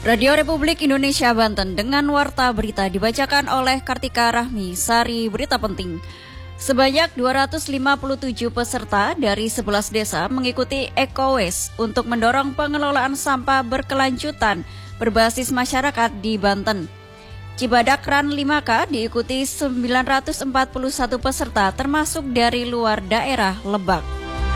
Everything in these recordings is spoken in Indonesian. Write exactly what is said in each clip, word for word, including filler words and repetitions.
Radio Republik Indonesia Banten dengan warta berita dibacakan oleh Kartika Rahmi, Sari Berita Penting. Sebanyak dua ratus lima puluh tujuh peserta dari sebelas desa mengikuti EcoWaste untuk mendorong pengelolaan sampah berkelanjutan berbasis masyarakat di Banten. Cibadak Run lima K diikuti sembilan ratus empat puluh satu peserta termasuk dari luar daerah Lebak.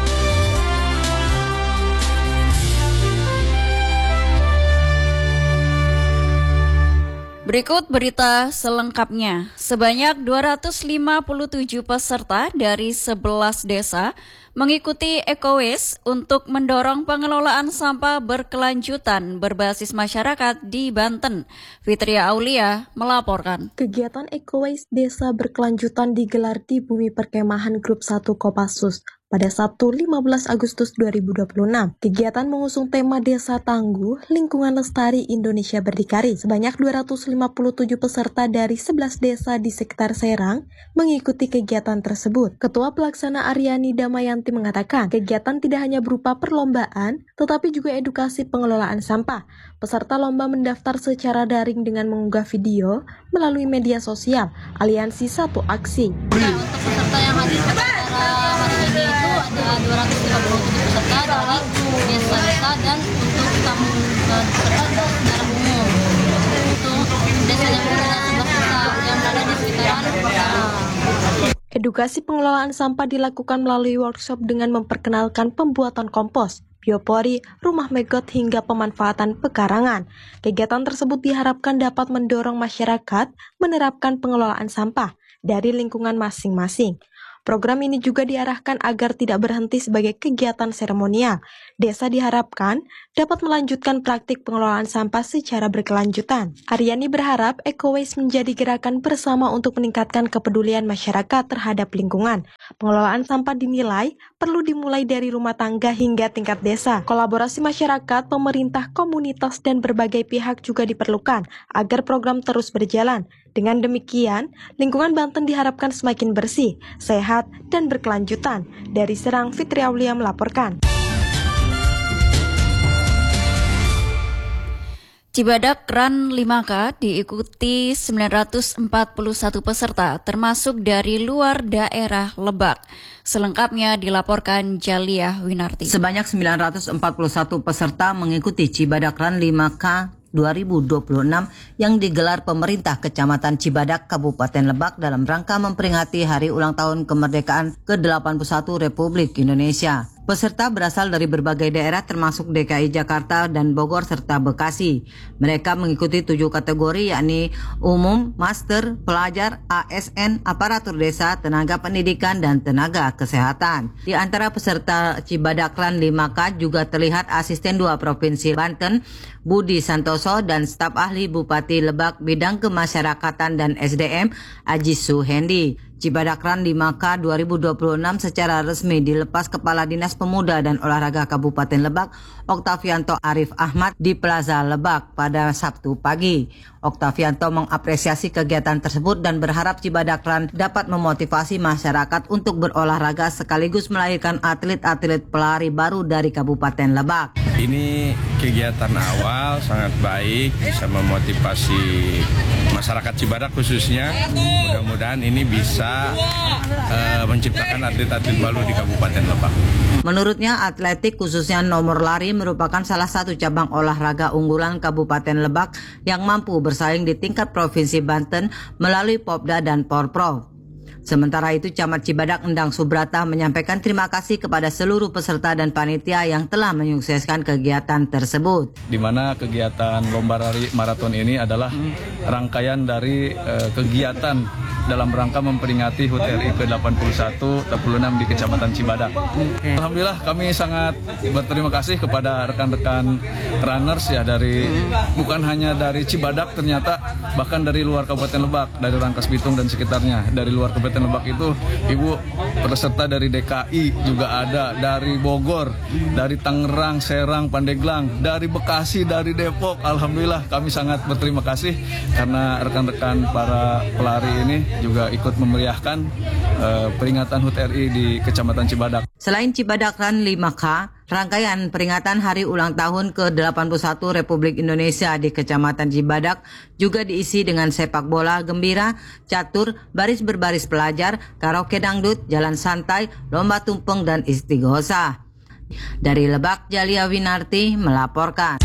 Berikut berita selengkapnya. Sebanyak dua ratus lima puluh tujuh peserta dari sebelas desa mengikuti EcoWaste untuk mendorong pengelolaan sampah berkelanjutan berbasis masyarakat di Banten. Fitria Aulia melaporkan. Kegiatan EcoWaste Desa Berkelanjutan digelar di Bumi Perkemahan Grup satu Kopassus pada Sabtu lima belas Agustus dua ribu dua puluh enam. Kegiatan mengusung tema Desa Tangguh, Lingkungan Lestari Indonesia Berdikari. Sebanyak dua ratus lima puluh tujuh peserta dari sebelas desa di sekitar Serang mengikuti kegiatan tersebut. Ketua Pelaksana Aryani Damayanti mengatakan, kegiatan tidak hanya berupa perlombaan, tetapi juga edukasi pengelolaan sampah. Peserta lomba mendaftar secara daring dengan mengunggah video melalui media sosial Aliansi Satu Aksi. Nah, untuk peserta yang hadir pada hari ini itu ada dua ratus lima puluh tujuh peserta dari desa-desa dan untuk tamu peserta secara umum. Untuk desa yang berada sebelah desa yang berada di sekitaran Serang. Edukasi pengelolaan sampah dilakukan melalui workshop dengan memperkenalkan pembuatan kompos, biopori, rumah megot hingga pemanfaatan pekarangan. Kegiatan tersebut diharapkan dapat mendorong masyarakat menerapkan pengelolaan sampah dari lingkungan masing-masing. Program ini juga diarahkan agar tidak berhenti sebagai kegiatan seremonial. Desa diharapkan dapat melanjutkan praktik pengelolaan sampah secara berkelanjutan. Aryani berharap EcoWaste menjadi gerakan bersama untuk meningkatkan kepedulian masyarakat terhadap lingkungan. Pengelolaan sampah dinilai perlu dimulai dari rumah tangga hingga tingkat desa. Kolaborasi masyarakat, pemerintah, komunitas, dan berbagai pihak juga diperlukan agar program terus berjalan. Dengan demikian, lingkungan Banten diharapkan semakin bersih, sehat, dan berkelanjutan. Dari Serang, Fitri Aulia melaporkan. Cibadak Run lima K diikuti sembilan ratus empat puluh satu peserta, termasuk dari luar daerah Lebak. Selengkapnya dilaporkan Jaliah Winarti. Sebanyak sembilan ratus empat puluh satu peserta mengikuti Cibadak Run lima K dua ribu dua puluh enam yang digelar pemerintah Kecamatan Cibadak, Kabupaten Lebak dalam rangka memperingati Hari Ulang Tahun Kemerdekaan ke delapan puluh satu Republik Indonesia. Peserta berasal dari berbagai daerah termasuk D K I Jakarta dan Bogor serta Bekasi. Mereka mengikuti tujuh kategori yakni umum, master, pelajar, A S N, aparatur desa, tenaga pendidikan, dan tenaga kesehatan. Di antara peserta Cibadak Run lima K juga terlihat asisten dua Provinsi Banten, Budi Santoso, dan staf ahli Bupati Lebak bidang kemasyarakatan dan S D M, Aji Suhendi. Cibadak Run lima K dua ribu dua puluh enam secara resmi dilepas Kepala Dinas Pemuda dan Olahraga Kabupaten Lebak, Oktavianto Arif Ahmad di Plaza Lebak pada Sabtu pagi. Oktavianto mengapresiasi kegiatan tersebut dan berharap Cibadak Run dapat memotivasi masyarakat untuk berolahraga sekaligus melahirkan atlet-atlet pelari baru dari Kabupaten Lebak. Ini kegiatan awal sangat baik, bisa memotivasi masyarakat Cibadak khususnya. Mudah-mudahan ini bisa uh, menciptakan atlet-atlet baru di Kabupaten Lebak. Menurutnya, atletik khususnya nomor lari merupakan salah satu cabang olahraga unggulan Kabupaten Lebak yang mampu bersaing di tingkat Provinsi Banten melalui Popda dan Porprov. Sementara itu, Camat Cibadak Endang Subrata menyampaikan terima kasih kepada seluruh peserta dan panitia yang telah menyukseskan kegiatan tersebut. Di mana kegiatan lomba lari maraton ini adalah rangkaian dari uh, kegiatan dalam rangka memperingati H U T R I ke delapan puluh satu delapan puluh enam di Kecamatan Cibadak. Okay. Alhamdulillah kami sangat berterima kasih kepada rekan-rekan runners ya dari bukan hanya dari Cibadak, ternyata bahkan dari luar Kabupaten Lebak, dari Rangkas Bitung dan sekitarnya. Dari luar Kabupaten Lebak itu Ibu peserta dari D K I juga ada, dari Bogor, dari Tangerang, Serang, Pandeglang, dari Bekasi, dari Depok. Alhamdulillah kami sangat berterima kasih karena rekan-rekan para pelari ini juga ikut memeriahkan uh, peringatan H U T R I di Kecamatan Cibadak. Selain Cibadak Run lima K, Rangkaian peringatan hari ulang tahun ke delapan puluh satu Republik Indonesia di Kecamatan Cibadak juga diisi dengan sepak bola gembira, catur, baris berbaris pelajar, karaoke dangdut, jalan santai, lomba tumpeng, dan istighosah. Dari Lebak, Jalia Winarti melaporkan.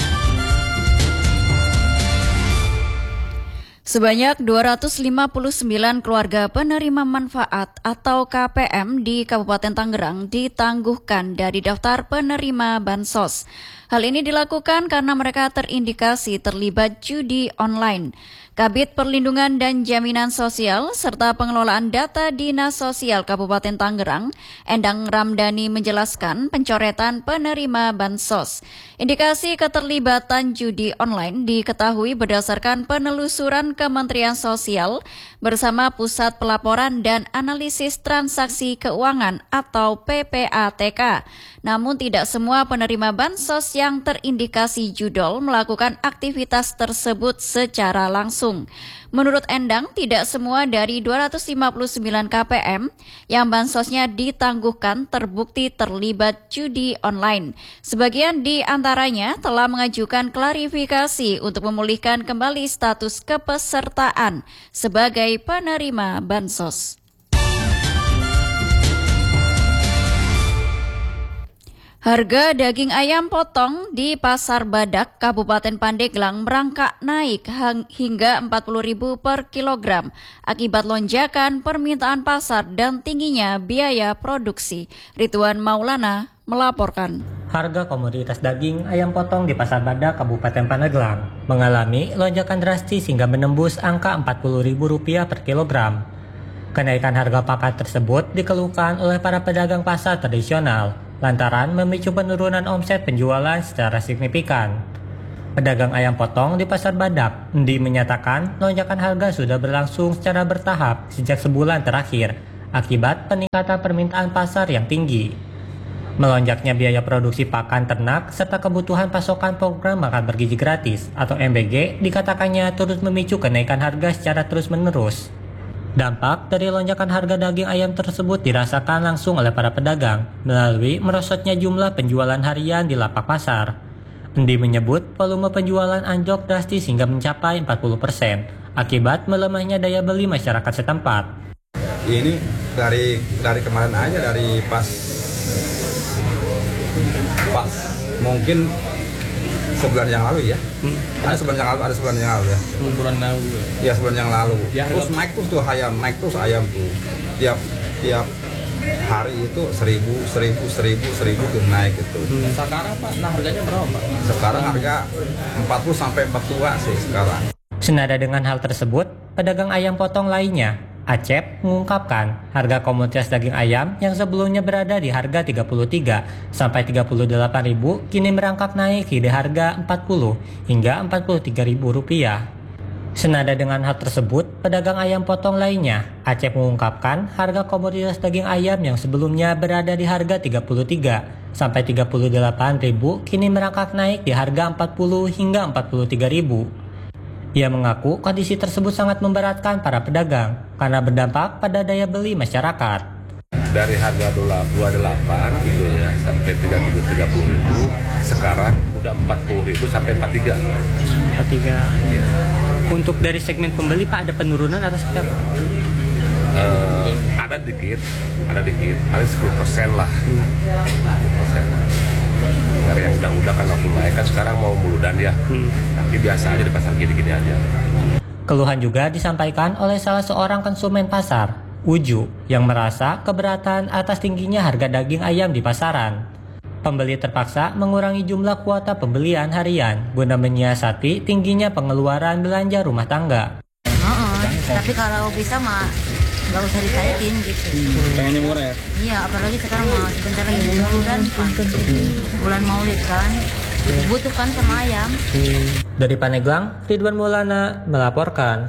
Sebanyak dua ratus lima puluh sembilan keluarga penerima manfaat atau K P M di Kabupaten Tangerang ditangguhkan dari daftar penerima bansos. Hal ini dilakukan karena mereka terindikasi terlibat judi online. Kabid Perlindungan dan Jaminan Sosial serta Pengelolaan Data Dinas Sosial Kabupaten Tangerang, Endang Ramdhani menjelaskan pencoretan penerima bansos. Indikasi keterlibatan judi online diketahui berdasarkan penelusuran Kementerian Sosial bersama Pusat Pelaporan dan Analisis Transaksi Keuangan atau P P A T K. Namun tidak semua penerima bansos yang terindikasi judol melakukan aktivitas tersebut secara langsung. Menurut Endang, tidak semua dari dua ratus lima puluh sembilan K P M yang bansosnya ditangguhkan terbukti terlibat judi online. Sebagian di antaranya telah mengajukan klarifikasi untuk memulihkan kembali status kepesertaan sebagai penerima bansos. Harga daging ayam potong di Pasar Badak, Kabupaten Pandeglang merangkak naik hingga empat puluh ribu rupiah per kilogram akibat lonjakan permintaan pasar dan tingginya biaya produksi. Ridwan Maulana melaporkan. Harga komoditas daging ayam potong di Pasar Badak, Kabupaten Pandeglang mengalami lonjakan drastis hingga menembus angka empat puluh ribu rupiah per kilogram. Kenaikan harga pakan tersebut dikeluhkan oleh para pedagang pasar tradisional lantaran memicu penurunan omset penjualan secara signifikan. Pedagang ayam potong di Pasar Badak, Endi, menyatakan lonjakan harga sudah berlangsung secara bertahap sejak sebulan terakhir akibat peningkatan permintaan pasar yang tinggi. Melonjaknya biaya produksi pakan ternak serta kebutuhan pasokan program makan bergizi gratis atau M B G dikatakannya turut memicu kenaikan harga secara terus-menerus. Dampak dari lonjakan harga daging ayam tersebut dirasakan langsung oleh para pedagang melalui merosotnya jumlah penjualan harian di lapak pasar. Endi menyebut volume penjualan anjlok drastis hingga mencapai empat puluh persen akibat melemahnya daya beli masyarakat setempat. Ini dari dari kemarin aja, dari pas pas mungkin sebulan yang lalu ya. Hmm. Ada sebulan yang lalu, ada sebulan yang lalu ya. Sebulan lalu. Ya sebulan yang lalu. Ya, terus ya. naik terus tuh ayam, naik terus ayam tuh. Tiap tiap hari itu seribu, seribu, seribu, seribu tuh naik itu. Hmm. Sekarang Pak, nah harganya berapa Pak? Sekarang harga empat puluh sampai empat puluh dua sih sekarang. Senada dengan hal tersebut, pedagang ayam potong lainnya, Acep, mengungkapkan harga komoditas daging ayam yang sebelumnya berada di harga tiga puluh tiga sampai tiga puluh delapan ribu kini merangkak naik di harga empat puluh hingga empat puluh tiga ribu rupiah. Senada dengan hal tersebut, pedagang ayam potong lainnya, Acep, mengungkapkan harga komoditas daging ayam yang sebelumnya berada di harga tiga puluh tiga sampai tiga puluh delapan ribu kini merangkak naik di harga empat puluh hingga empat puluh tiga ribu. Ia mengaku kondisi tersebut sangat memberatkan para pedagang karena berdampak pada daya beli masyarakat. Dari harga dolar dua puluh delapan gitu ya sampai tiga puluh ribu, sekarang udah empat puluh ribu sampai empat puluh tiga. empat puluh tiga. Ya. Untuk dari segmen pembeli Pak ada penurunan atau seperti apa? Uh, ada dikit, ada dikit, paling sepuluh persen lah. sepuluh persen. Dari yang udah-udah kan langsung naik kan sekarang mau muludan ya. Hmm. Tapi biasa aja di pasar gini-gini aja. Keluhan juga disampaikan oleh salah seorang konsumen pasar, Uju, yang merasa keberatan atas tingginya harga daging ayam di pasaran. Pembeli terpaksa mengurangi jumlah kuota pembelian harian guna menyiasati tingginya pengeluaran belanja rumah tangga. Oh, tapi kalau bisa mah nggak usah ditaikin gitu. Hmm, pengennya murah ya? Iya, apalagi sekarang mau sebentar lagi bulan bulan Maulid kan, dibutuhkan sama ayam. Dari Pandeglang, Ridwan Maulana melaporkan.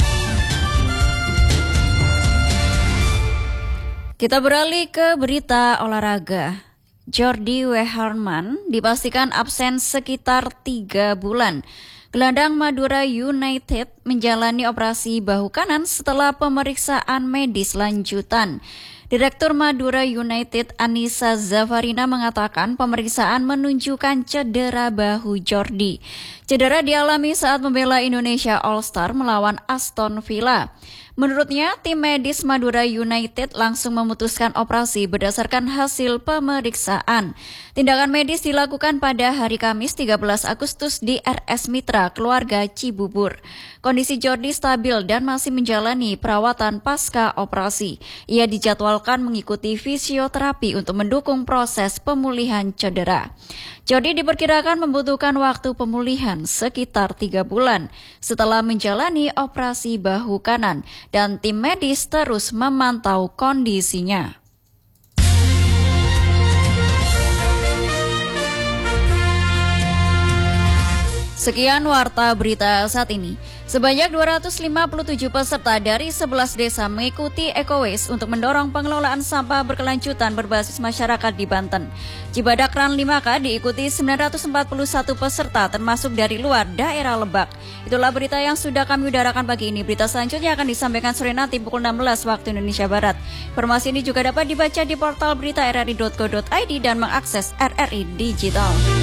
Kita beralih ke berita olahraga. Jordi Weharman dipastikan absen sekitar tiga bulan. Gelandang Madura United menjalani operasi bahu kanan setelah pemeriksaan medis lanjutan. Direktur Madura United Anissa Zafarina mengatakan pemeriksaan menunjukkan cedera bahu Jordi. Cedera dialami saat membela Indonesia All-Star melawan Aston Villa. Menurutnya, tim medis Madura United langsung memutuskan operasi berdasarkan hasil pemeriksaan. Tindakan medis dilakukan pada hari Kamis tiga belas Agustus di R S Mitra, keluarga Cibubur. Kondisi Jordi stabil dan masih menjalani perawatan pasca operasi. Ia dijadwalkan mengikuti fisioterapi untuk mendukung proses pemulihan cedera. Jordi diperkirakan membutuhkan waktu pemulihan sekitar tiga bulan setelah menjalani operasi bahu kanan dan tim medis terus memantau kondisinya. Sekian Warta Berita saat ini. Sebanyak dua ratus lima puluh tujuh peserta dari sebelas desa mengikuti Eco Waste untuk mendorong pengelolaan sampah berkelanjutan berbasis masyarakat di Banten. Cibadak Run lima K diikuti sembilan ratus empat puluh satu peserta termasuk dari luar daerah Lebak. Itulah berita yang sudah kami udarakan pagi ini. Berita selanjutnya akan disampaikan sore nanti pukul enam belas waktu Indonesia Barat. Informasi ini juga dapat dibaca di portal berita r r i dot co dot i d dan mengakses R R I Digital.